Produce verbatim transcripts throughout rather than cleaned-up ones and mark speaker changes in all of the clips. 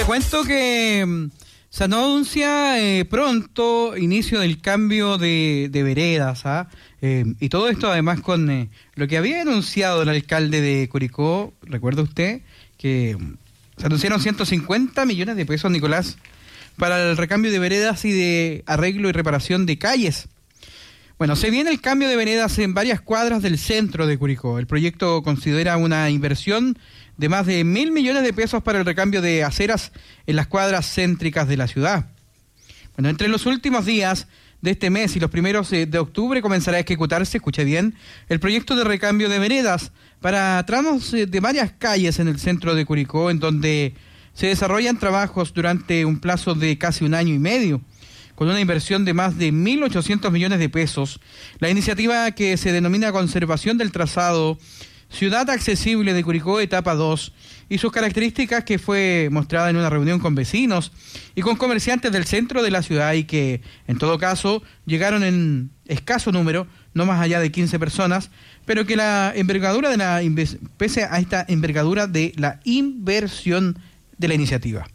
Speaker 1: te cuento que se anuncia eh, pronto inicio del cambio de, de veredas, ¿ah? Eh, y todo esto además con eh, lo que había anunciado el alcalde de Curicó. ¿Recuerda usted que se anunciaron ciento cincuenta millones de pesos, Nicolás, para el recambio de veredas y de arreglo y reparación de calles? Bueno, se viene el cambio de veredas en varias cuadras del centro de Curicó. El proyecto considera una inversión de más de mil millones de pesos para el recambio de aceras en las cuadras céntricas de la ciudad. Bueno, entre los últimos días de este mes y los primeros de octubre comenzará a ejecutarse, escuche bien, el proyecto de recambio de veredas para tramos de varias calles en el centro de Curicó, en donde se desarrollan trabajos durante un plazo de casi un año y medio, con una inversión de más de mil ochocientos millones de pesos. La iniciativa, que se denomina Conservación del Trazado Ciudad Accesible de Curicó, etapa dos, y sus características, que fue mostrada en una reunión con vecinos y con comerciantes del centro de la ciudad, y que en todo caso llegaron en escaso número, no más allá de quince personas, pero que la envergadura de la pese a esta envergadura de la inversión de la iniciativa.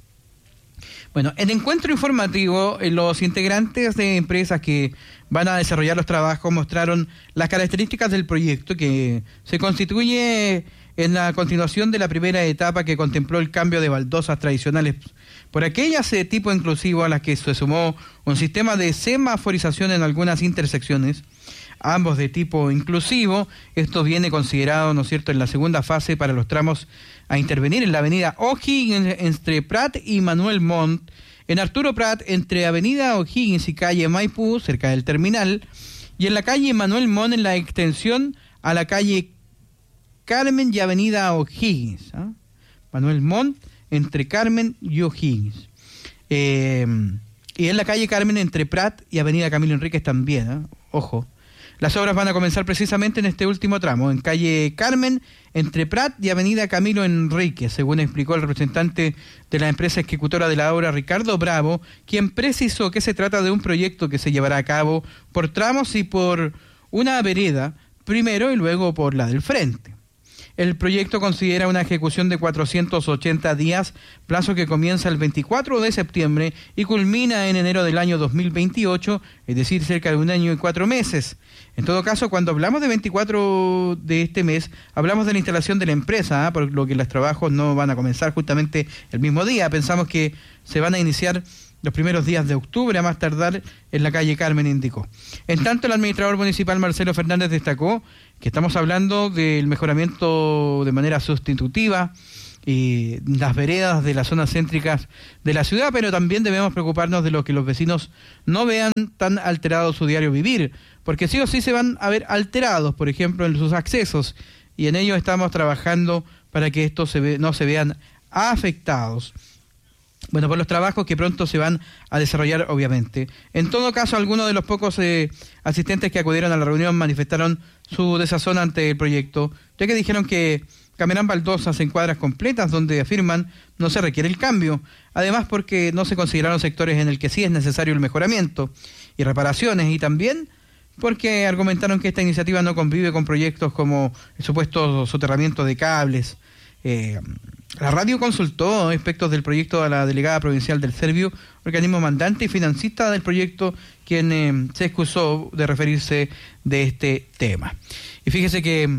Speaker 1: Bueno, en encuentro informativo, los integrantes de empresas que van a desarrollar los trabajos mostraron las características del proyecto, que se constituye en la continuación de la primera etapa, que contempló el cambio de baldosas tradicionales por aquellas de tipo inclusivo, a las que se sumó un sistema de semaforización en algunas intersecciones, ambos de tipo inclusivo. Esto viene considerado, ¿no es cierto?, en la segunda fase para los tramos a intervenir en la avenida O'Higgins entre Prat y Manuel Montt, en Arturo Prat entre avenida O'Higgins y calle Maipú, cerca del terminal, y en la calle Manuel Montt en la extensión a la calle Carmen y avenida O'Higgins, ¿ah? Manuel Montt entre Carmen y O'Higgins. Eh, y en la calle Carmen entre Prat y avenida Camilo Enríquez también, ¿eh? Ojo. Las obras van a comenzar precisamente en este último tramo, en calle Carmen, entre Prat y avenida Camilo Enríquez, según explicó el representante de la empresa ejecutora de la obra, Ricardo Bravo, quien precisó que se trata de un proyecto que se llevará a cabo por tramos y por una vereda, primero y luego por la del frente. El proyecto considera una ejecución de cuatrocientos ochenta días, plazo que comienza el veinticuatro de septiembre y culmina en enero del año dos mil veintiocho, es decir, cerca de un año y cuatro meses. En todo caso, cuando hablamos de veinticuatro de este mes, hablamos de la instalación de la empresa, ¿eh? Por lo que los trabajos no van a comenzar justamente el mismo día. Pensamos que se van a iniciar los primeros días de octubre, a más tardar, en la calle Carmen, indicó. En tanto, el administrador municipal Marcelo Fernández destacó que estamos hablando del mejoramiento de manera sustitutiva y las veredas de las zonas céntricas de la ciudad, pero también debemos preocuparnos de lo que los vecinos no vean tan alterado su diario vivir, porque sí o sí se van a ver alterados, por ejemplo, en sus accesos, y en ello estamos trabajando para que estos se ve, no se vean afectados. Bueno, por los trabajos que pronto se van a desarrollar, obviamente. En todo caso, algunos de los pocos eh, asistentes que acudieron a la reunión manifestaron su desazón ante el proyecto, ya que dijeron que cambiarán baldosas en cuadras completas donde afirman no se requiere el cambio. Además, porque no se consideraron sectores en el que sí es necesario el mejoramiento y reparaciones, y también porque argumentaron que esta iniciativa no convive con proyectos como el supuesto soterramiento de cables. Eh, la radio consultó aspectos del proyecto a la delegada provincial del Servio, organismo mandante y financista del proyecto, quien eh, se excusó de referirse de este tema. Y fíjese que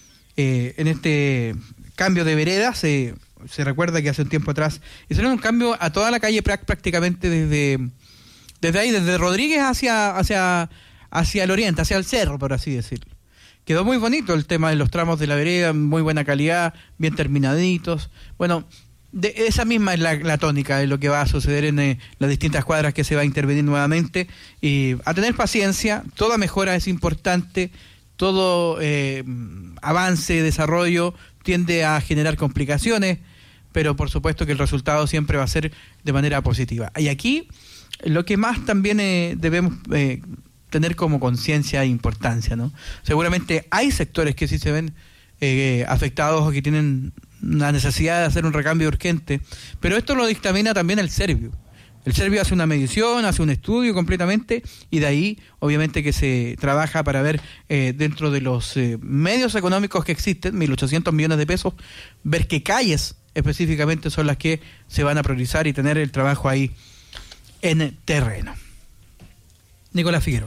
Speaker 1: eh, en este cambio de veredas eh, se recuerda que hace un tiempo atrás hicieron un cambio a toda la calle Prat, prácticamente desde desde ahí, desde Rodríguez hacia hacia hacia el oriente, hacia el cerro, por así decirlo. Quedó muy bonito el tema de los tramos de la vereda, muy buena calidad, bien terminaditos. Bueno, de esa misma es la, la tónica de lo que va a suceder en eh, las distintas cuadras que se va a intervenir nuevamente. Y a tener paciencia, toda mejora es importante, todo eh, avance, desarrollo tiende a generar complicaciones, pero por supuesto que el resultado siempre va a ser de manera positiva. Y aquí lo que más también eh, debemos Eh, tener como conciencia e importancia, ¿no? Seguramente hay sectores que sí se ven eh, afectados o que tienen la necesidad de hacer un recambio urgente, pero esto lo dictamina también el Servio. El Servio hace una medición, hace un estudio completamente, y de ahí obviamente que se trabaja para ver eh, dentro de los eh, medios económicos que existen, mil ochocientos millones de pesos, ver qué calles específicamente son las que se van a priorizar y tener el trabajo ahí en terreno. Nicolás Figueroa.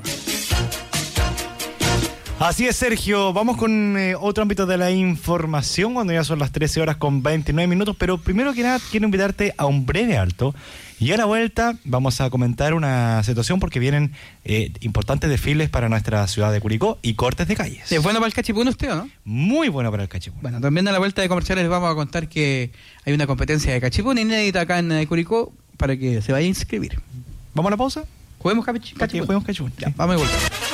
Speaker 2: Así es, Sergio. Vamos con eh, otro ámbito de la información cuando ya son las trece horas con veintinueve minutos, pero primero que nada quiero invitarte a un breve alto y a la vuelta vamos a comentar una situación porque vienen eh, importantes desfiles para nuestra ciudad de Curicó y cortes de calles.
Speaker 1: ¿Es bueno para el cachipún usted o no?
Speaker 2: Muy bueno para el cachipún.
Speaker 1: Bueno, también a la vuelta de comerciales les vamos a contar que hay una competencia de cachipún inédita acá en eh, Curicó para que se vaya a inscribir.
Speaker 2: ¿Vamos a la pausa?
Speaker 1: ¿Juguemos cachipún?
Speaker 2: Juguemos cachipún.
Speaker 1: Ya, vamos a volver.